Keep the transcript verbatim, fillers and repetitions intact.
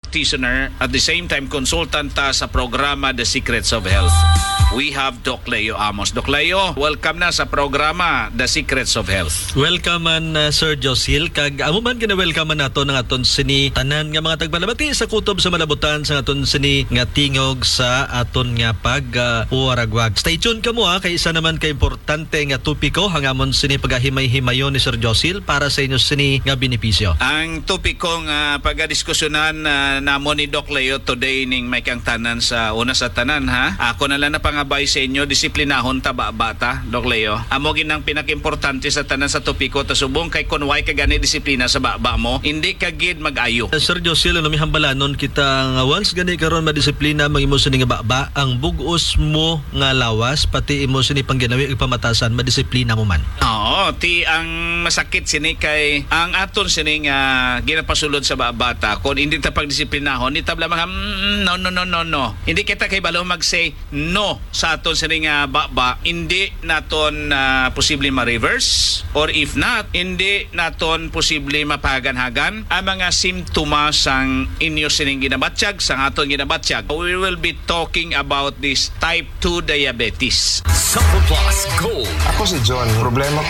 practitioner at the same time consultant ta sa programa The Secrets of Health. We have Doc Leo Amos. Doc Leo, welcome na sa programa The Secrets of Health. Welcome man uh, Sir Josil, kag amo man gina-welcome man nato ng aton sini tanan nga mga tagbalabati sa kutob sa malabutan sa aton sini nga tingog sa aton nga pag uh, uwaragwag. Stay tuned kamo ha, kay isa naman ka importante nga topiko hangamon sini pagahimay-himayon ni Sir Josil para sa inyo sini nga benepisyo. Ang topiko nga pagdiskusyonan uh, namon ni Doc Leo today ning may kang tanan sa una sa tanan ha. Ako na lang na pangabay sa inyo, disiplinahon ta ba bata, Doc Leo. Amo ginang pinakimportante sa tanan sa topiko ta subong kay kun way ka gani disiplina sa baba mo, hindi ka gid mag-ayo. Uh, Sir Josil, ano mi hambalanon kita nga once gani karon madisiplina mag-imo sini nga baba, ang bugos mo nga lawas pati imo sini pangginawi ug pamatasan madisiplina mo man. Oo, ti ang masakit sini kay ang aton sini nga ginapasulod sa bata kung hindi ta pagdisiplinahon ni tabla mga mm, no no no no no. Hindi kita kay balo mag-say no sa aton sini nga baba, hindi naton uh, posible ma-reverse or if not, hindi naton posible mapaganhagan ang mga simptomas sang inyo sining ginabatsyag sang aton ginabatsyag. We will be talking about this type two diabetes. Sampo Plus Gold. Ako si John. Problema